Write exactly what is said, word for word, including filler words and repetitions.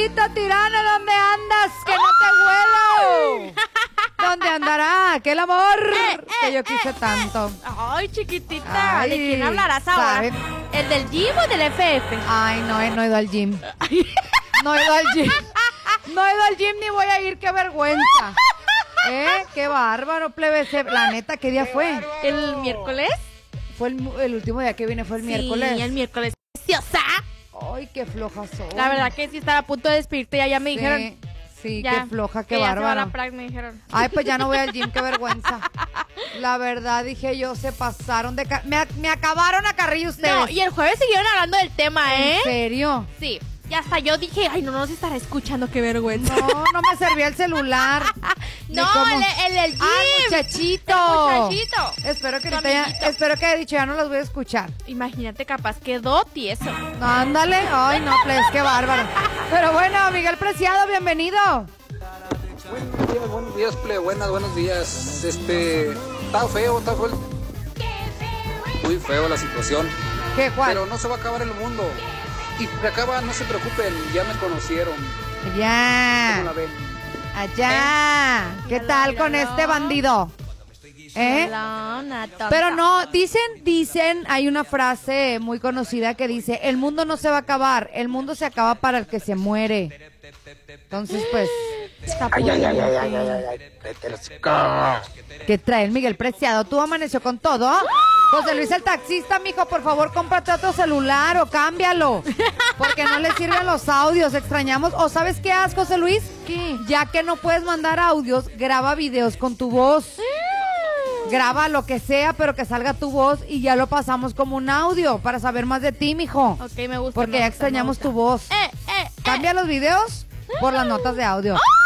Maldita tirana, ¿dónde andas? Que no te huelo. ¿Dónde andará aquel amor eh, eh, que yo quise eh, tanto? Ay, chiquitita, Ay, ¿de quién hablarás ahora? ¿sabe? ¿El del gym o del F F? Ay, no, eh, no he ido al gym. No he ido al gym. No he ido al gym ni voy a ir, qué vergüenza. ¿Eh? Qué bárbaro, plebe. La neta, ¿qué día fue? ¿El miércoles? Fue el, el último día que vine, fue el Sí, miércoles. el miércoles. Preciosa. Ay, qué floja soy. La verdad que sí estaba a punto de despedirte, ya, ya me Sí, dijeron. sí, Ya, qué floja, qué que ya se va a bárbaro. la Prague, me dijeron. Ay, pues ya no voy al gym, qué vergüenza. La verdad, dije yo, se pasaron de... Ca me, me acabaron a carrillo ustedes. No, y el jueves siguieron hablando del tema, ¿eh? ¿En serio? Sí. Y hasta yo dije, ay, no nos estará escuchando, qué vergüenza. No, no me servía el celular. No, cómo... el, el del gym. Ah, muchachito. El muchachito. Espero que Tu ahorita ya, amiguito. espero que haya dicho, ya no los voy a escuchar. Imagínate, capaz quedó tieso. No, ándale. Ay, no, pues, qué bárbaro. Pero bueno, Miguel Preciado, bienvenido. Buenos días, buenos días, ple, buenas, buenos días. Este, está feo, está feo. Muy feo la situación. ¿Qué, cuál? Pero no se va a acabar el mundo. Y se acaba, no se preocupen, ya me conocieron. Ya. ¿Cómo la ven? Allá. ¿Qué tal con este bandido? ¿Eh? Lona, tonta. Pero no, dicen, dicen, hay una frase muy conocida que dice, el mundo no se va a acabar, el mundo se acaba para el que se muere. Entonces, pues, Está Ay, ay, ay, ay, ay, poniendo ay, ay, ay, vete a la chica. ¿qué trae el Miguel Preciado? ¿Tú amaneció con todo? José Luis el taxista, mijo, por favor, cómprate otro celular o cámbialo. Porque no le sirven los audios, extrañamos. ¿O sabes qué haz, José Luis? ¿Qué? Ya que no puedes mandar audios, graba videos con tu voz. Graba lo que sea, pero que salga tu voz y ya lo pasamos como un audio para saber más de ti, mijo. Ok, me gusta. Porque me ya gusta, extrañamos me tu gusta. voz. Eh, eh, eh. Cambia los videos por las notas de audio.